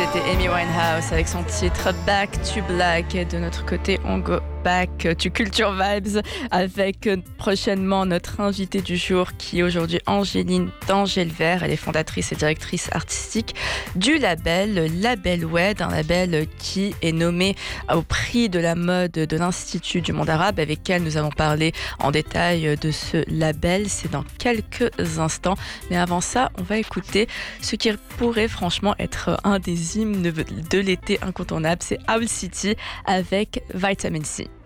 C'était Amy Winehouse avec son titre Back to Black. Et de notre côté, on go back to Culture Vibes avec prochainement notre invitée du jour qui est aujourd'hui Angéline d'Angel-Vert. Elle est fondatrice et directrice artistique du label Label-Oued, un label qui est nommé au prix de la mode de l'Institut du monde arabe, avec lequel nous allons parler en détail de ce label. C'est dans quelques instants. Mais avant ça, on va écouter ce qui pourrait franchement être un des hymnes de l'été incontournable. C'est Owl City avec Vitamin C.